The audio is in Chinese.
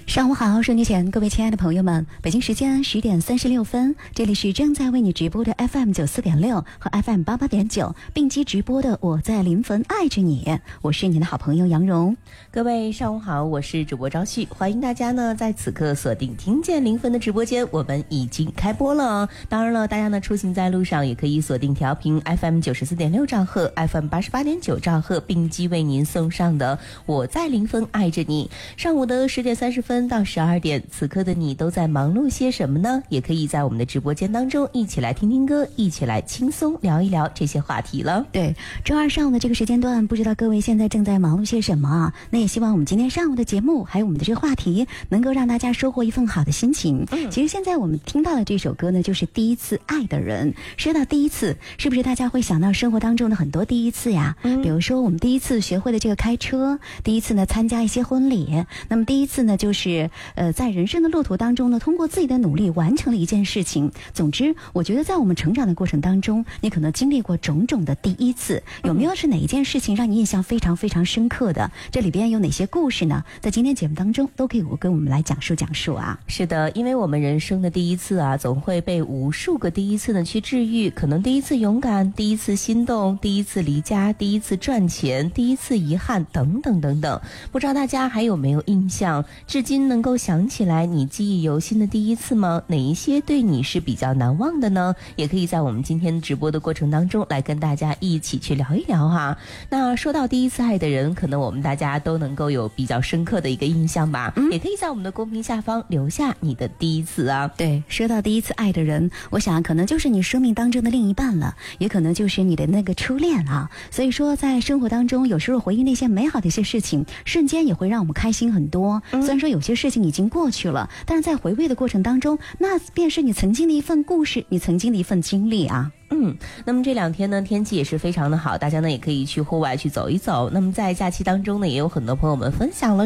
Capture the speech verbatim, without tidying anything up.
上午好，收音机前各位亲爱的朋友们，北京时间十点三十六分，这里是正在为你直播的 F M 九四点六和 F M 八八点九并机直播的我在临汾爱着你，我是你的好朋友杨蓉。 各位上午好，我是主播朝旭，欢迎大家呢在此刻锁定听见临汾的直播间，我们已经开播了。当然了，大家呢出行在路上也可以锁定调频 F M 九十四点六兆赫 F M 八十八点九兆赫，并机为您送上的我在临汾爱着你。上午的十点三十分到十二点，此刻的你都在忙碌些什么呢？也可以在我们的直播间当中一起来听听歌，一起来轻松聊一聊这些话题了。 对，周二上午的这个时间段，不知道各位现在正在忙碌些什么啊？那也希望我们今天上午的节目还有我们的这个话题能够让大家收获一份好的心情。嗯，其实现在我们听到的这首歌呢，就是第一次爱的人。说到第一次，是不是大家会想到生活当中的很多第一次呀？嗯，比如说我们第一次学会了这个开车，第一次呢参加一些婚礼，那么第一次呢就是呃在人生的路途当中呢，通过自己的努力完成了一件事情。总之，我觉得在我们成长的过程当中，你可能经历过种种的第一次，有没有是哪一件事情让你印象非常非常深刻的？这里边有哪些故事呢？在今天节目当中都可以跟我们来讲述讲述啊。 是的，因为我们人生的第一次啊，总会被无数个第一次呢去治愈。可能第一次勇敢，第一次心动，第一次离家，第一次赚钱，第一次遗憾，等等等等。不知道大家还有没有印象？至今能够想起来你记忆犹新的第一次吗？哪一些对你是比较难忘的呢？也可以在我们今天直播的过程当中来跟大家一起去聊一聊哈。那说到第一次爱的人，可能我们大家都能够有比较深刻的一个印象吧。嗯，也可以在我们的公屏下方留下你的第一次啊。 对，说到第一次爱的人，我想可能就是你生命当中的另一半了，也可能就是你的那个初恋啊。所以说在生活当中，有时候回忆那些美好的一些事情，瞬间也会让我们开心很多。嗯，虽然说有些事情已经过去了，但是在回味的过程当中，那便是你曾经的一份故事，你曾经的一份经历啊。 嗯，那么这两天呢，天气也是非常的好，大家呢也可以去户外去走一走。那么在假期当中呢，也有很多朋友们分享了